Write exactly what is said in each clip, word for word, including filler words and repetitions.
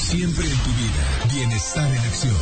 Siempre en tu vida, bienestar en acción.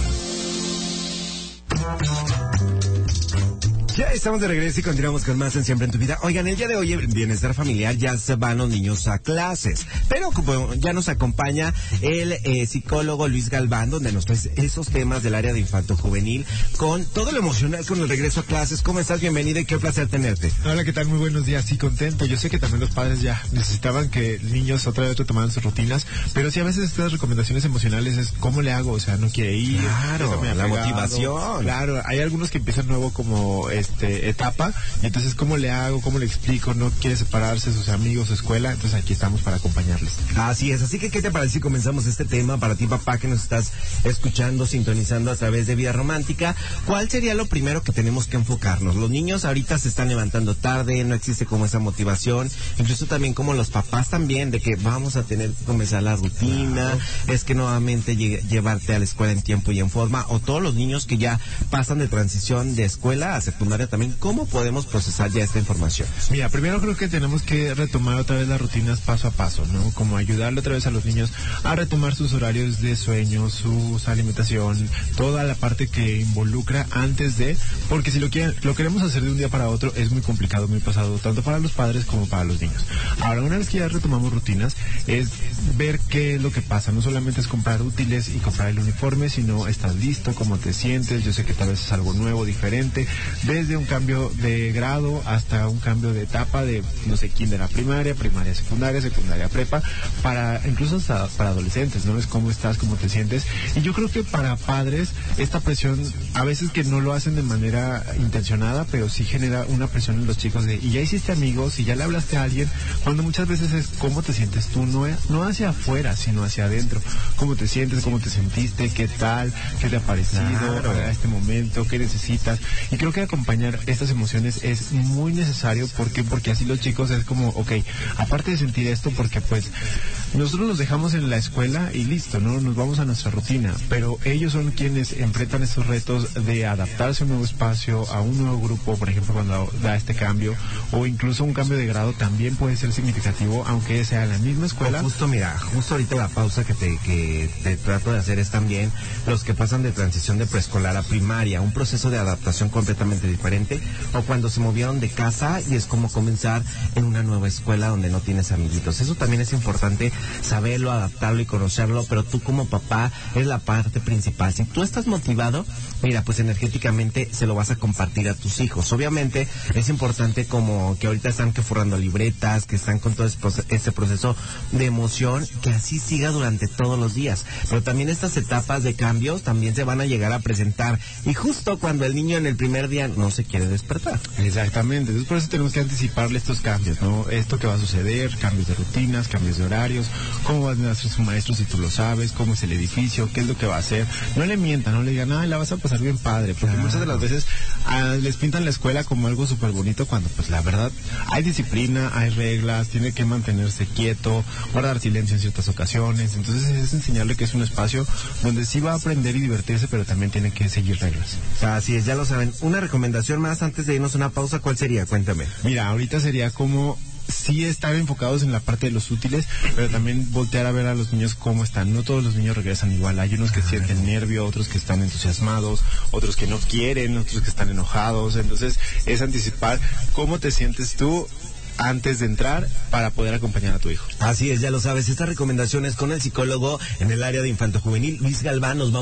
Ya estamos de regreso y continuamos con más en Siempre en tu Vida. Oigan, el día de hoy en Bienestar Familiar ya se van los niños a clases, pero como ya nos acompaña el eh, psicólogo Luis Galván, donde nos trae esos temas del área de infanto juvenil con todo lo emocional con el regreso a clases. ¿Cómo estás? Bienvenido y qué placer tenerte. Hola, ¿qué tal? Muy buenos días. Sí, contento. Yo sé que también los padres ya necesitaban que niños otra vez retomaran sus rutinas, pero sí a veces estas recomendaciones emocionales es ¿cómo le hago? O sea, no quiere ir. Claro, la motivación. Claro, hay algunos que empiezan nuevo como este etapa, y entonces ¿cómo le hago? ¿Cómo le explico? No quiere separarse de sus amigos, su escuela, entonces aquí estamos para acompañarles. Así es, así que ¿qué te parece si comenzamos este tema para ti, papá, que nos estás escuchando, sintonizando a través de Vida Romántica? ¿Cuál sería lo primero que tenemos que enfocarnos? Los niños ahorita se están levantando tarde, no existe como esa motivación, incluso también como los papás también, de que vamos a tener que comenzar la rutina, claro. Es que nuevamente lle- llevarte a la escuela en tiempo y en forma, o todos los niños que ya pasan de transición de escuela a secundaria también. ¿Cómo podemos procesar ya esta información? Mira, primero creo que tenemos que retomar otra vez las rutinas paso a paso, ¿no? Como ayudarle otra vez a los niños a retomar sus horarios de sueño, su alimentación, toda la parte que involucra antes de, porque si lo quieren, lo queremos hacer de un día para otro es muy complicado, muy pesado, tanto para los padres como para los niños. Ahora, una vez que ya retomamos rutinas, es ver qué es lo que pasa. No solamente es comprar útiles y comprar el uniforme, sino estás listo, cómo te sientes. Yo sé que tal vez es algo nuevo, diferente, desde un cambio de grado hasta un cambio de etapa de, no sé, kinder a primaria, primaria, secundaria, secundaria, prepa, para incluso hasta para adolescentes, ¿no? Es cómo estás, cómo te sientes. Y yo creo que para padres esta presión, a veces que no lo hacen de manera intencionada, pero sí genera una presión en los chicos de, y ya hiciste amigos, y ya le hablaste a alguien, cuando muchas veces es cómo te sientes tú, no, no hacia afuera, sino hacia adentro. Cómo te sientes, cómo te sentiste, qué tal, qué te ha parecido claro. a este momento, qué necesitas. Y creo que acompañar estas emociones es muy necesario. ¿Por qué? Porque así los chicos es como, ok, aparte de sentir esto, porque pues nosotros los dejamos en la escuela y listo, ¿no? Nos vamos a nuestra rutina, pero ellos son quienes enfrentan esos retos de adaptarse a un nuevo espacio, a un nuevo grupo, por ejemplo, cuando da este cambio, o incluso un cambio de grado también puede ser significativo, aunque sea la misma escuela. O justo, mira, justo ahorita la pausa que te, que te trato de hacer es también los que pasan de transición de preescolar a primaria, un proceso de adaptación completamente diferente, o cuando se movieron de casa y es como comenzar en una nueva escuela donde no tienes amiguitos. Eso también es importante saberlo, adaptarlo y conocerlo, pero tú como papá es la parte principal. Si tú estás motivado, mira, pues energéticamente se lo vas a compartir a tus hijos. Obviamente es importante como que ahorita están que forrando libretas, que están con todo ese proceso de emoción, que así siga durante todos los días. Pero también estas etapas de cambios también se van a llegar a presentar. Y justo cuando el niño en el primer día no se quiere despertar. Exactamente, entonces por eso tenemos que anticiparle estos cambios, ¿no? Esto que va a suceder, cambios de rutinas, cambios de horarios, cómo va a hacer su maestro si tú lo sabes, cómo es el edificio, qué es lo que va a hacer. No le mientan, no le digan, ah, la vas a pasar bien padre, porque claro. Muchas de las veces ah, les pintan la escuela como algo súper bonito cuando pues la verdad hay disciplina, hay reglas, tiene que mantenerse quieto, guardar silencio en ciertas ocasiones, entonces es enseñarle que es un espacio donde sí va a aprender y divertirse, pero también tiene que seguir reglas. Así es, ya lo saben. Una recomendación más antes de irnos a una pausa, ¿cuál sería? Cuéntame. Mira, ahorita sería como sí estar enfocados en la parte de los útiles, pero también voltear a ver a los niños cómo están. No todos los niños regresan igual. Hay unos que sienten nervio, otros que están entusiasmados, otros que no quieren, otros que están enojados. Entonces es anticipar cómo te sientes tú antes de entrar para poder acompañar a tu hijo. Así es, ya lo sabes. Estas recomendaciones con el psicólogo en el área de infanto juvenil, Luis Galván. Nos vamos